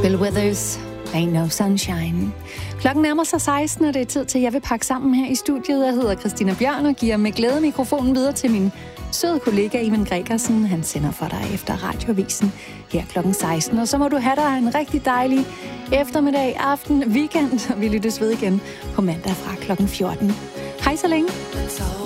Bill Withers, Ain't No Sunshine. Klokken nærmer sig 16, og det er tid til, at jeg vil pakke sammen her i studiet. Jeg hedder Christina Bjørn og giver med glæde mikrofonen videre til min søde kollega Ivan Gregersen. Han sender for dig efter Radioavisen her klokken 16. Og så må du have dig en rigtig dejlig eftermiddag, aften, weekend. Vi lyttes ved igen på mandag fra klokken 14. Hej så længe.